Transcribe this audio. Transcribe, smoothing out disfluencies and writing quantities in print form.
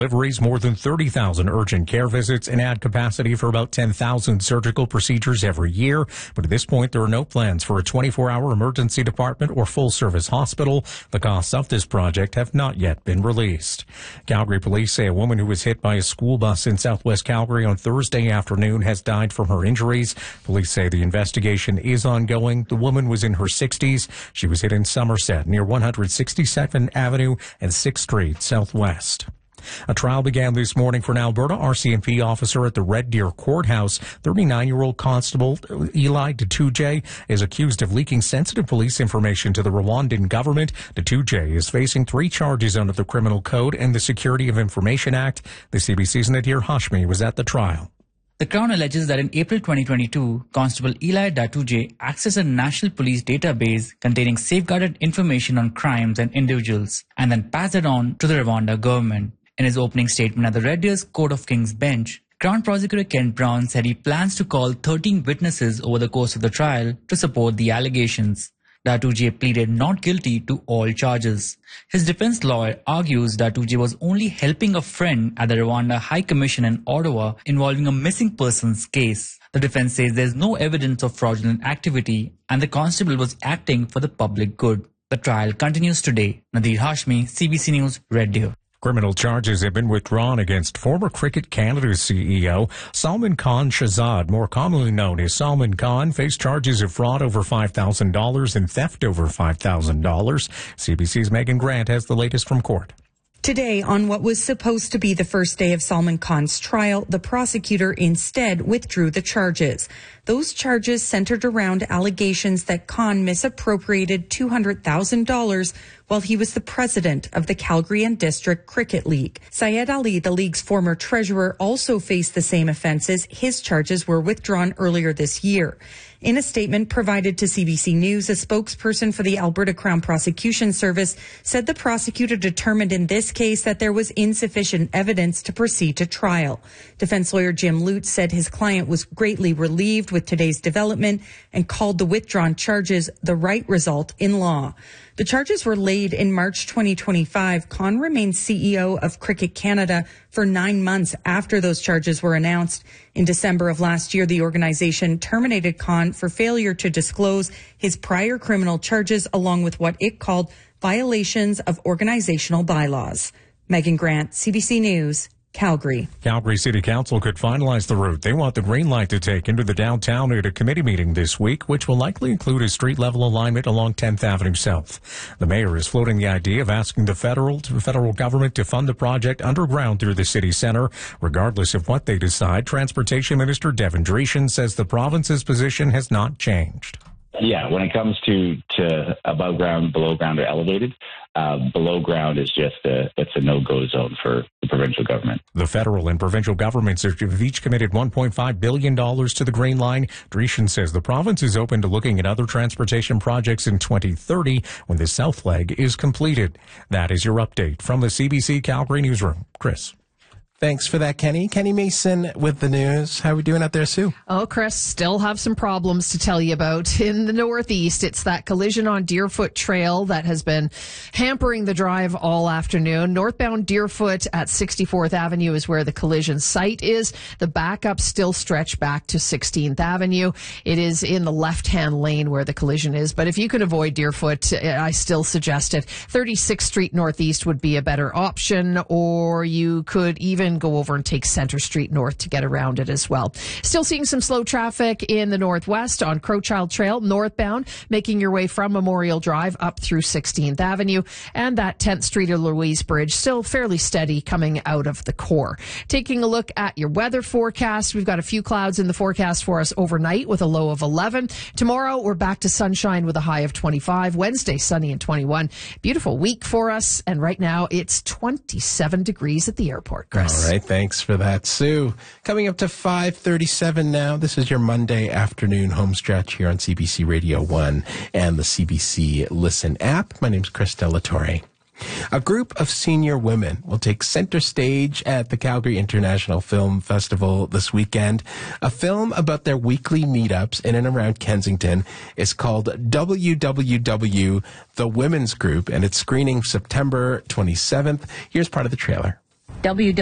deliveries, more than 30,000 urgent care visits, and add capacity for about 10,000 surgical procedures every year. But at this point, there are no plans for a 24-hour emergency department or full-service hospital. The costs of this project have not yet been released. Calgary police say a woman who was hit by a school bus in southwest Calgary on Thursday afternoon has died from her injuries. Police say the investigation is ongoing. The woman was in her 60s. She was hit in Somerset near 167th Avenue and 6th Street Southwest. A trial began this morning for an Alberta RCMP officer at the Red Deer Courthouse. 39-year-old Constable Eli Datuje is accused of leaking sensitive police information to the Rwandan government. Datuje is facing 3 charges under the Criminal Code and the Security of Information Act. The CBC's Nadir Hashmi was at the trial. The Crown alleges that in April 2022, Constable Eli Datuje accessed a national police database containing safeguarded information on crimes and individuals and then passed it on to the Rwanda government. In his opening statement at the Red Deer's Court of King's Bench, Crown Prosecutor Ken Brown said he plans to call 13 witnesses over the course of the trial to support the allegations. Datuje pleaded not guilty to all charges. His defense lawyer argues Datuje was only helping a friend at the Rwanda High Commission in Ottawa involving a missing persons case. The defense says there's no evidence of fraudulent activity and the constable was acting for the public good. The trial continues today. Nadir Hashmi, CBC News, Red Deer. Criminal charges have been withdrawn against former Cricket Canada's CEO Salman Khan Shahzad, more commonly known as Salman Khan, faced charges of fraud over $5,000 and theft over $5,000. CBC's Megan Grant has the latest from court. Today, on what was supposed to be the first day of Salman Khan's trial, the prosecutor instead withdrew the charges. Those charges centered around allegations that Khan misappropriated $200,000 while he was the president of the Calgary and District Cricket League. Syed Ali, the league's former treasurer, also faced the same offenses. His charges were withdrawn earlier this year. In a statement provided to CBC News, a spokesperson for the Alberta Crown Prosecution Service said the prosecutor determined in this case that there was insufficient evidence to proceed to trial. Defense lawyer Jim Lutz said his client was greatly relieved with today's development and called the withdrawn charges the right result in law. The charges were laid in March 2025. Khan remained CEO of Cricket Canada for 9 months after those charges were announced. In December of last year, the organization terminated Khan for failure to disclose his prior criminal charges along with what it called violations of organizational bylaws. Megan Grant, CBC News, Calgary. Calgary City Council could finalize the route they want the green light to take into the downtown at a committee meeting this week, which will likely include a street-level alignment along 10th Avenue South. The mayor is floating the idea of asking the federal government to fund the project underground through the city center. Regardless of what they decide, Transportation Minister Devin Dreeshen says the province's position has not changed. Yeah, when it comes to above ground, below ground, or elevated, below ground is just it's a no-go zone for the provincial government. The federal and provincial governments have each committed $1.5 billion to the Green Line. Dreeshen says the province is open to looking at other transportation projects in 2030 when the south leg is completed. That is your update from the CBC Calgary newsroom. Chris. Thanks for that, Kenny. Kenny Mason with the news. How are we doing out there, Sue? Oh, Chris, still have some problems to tell you about. In the Northeast, it's that collision on Deerfoot Trail that has been hampering the drive all afternoon. Northbound Deerfoot at 64th Avenue is where the collision site is. The backup still stretched back to 16th Avenue. It is in the left-hand lane where the collision is. But if you can avoid Deerfoot, I still suggest it. 36th Street Northeast would be a better option, or you could even go over and take Center Street North to get around it as well. Still seeing some slow traffic in the Northwest on Crowchild Trail northbound, making your way from Memorial Drive up through 16th Avenue, and that 10th Street or Louise Bridge still fairly steady coming out of the core. Taking a look at your weather forecast, we've got a few clouds in the forecast for us overnight with a low of 11. Tomorrow we're back to sunshine with a high of 25. Wednesday sunny and 21. Beautiful week for us, and right now it's 27 degrees at the airport, Chris. All right, thanks for that, Sue. Coming up to 5:37 now. This is your Monday afternoon home stretch here on CBC Radio 1 and the CBC Listen app. My name's Chris Delatorre. A group of senior women will take center stage at the Calgary International Film Festival this weekend. A film about their weekly meetups in and around Kensington is called WWW, The Women's Group, and it's screening September 27th. Here's part of the trailer. W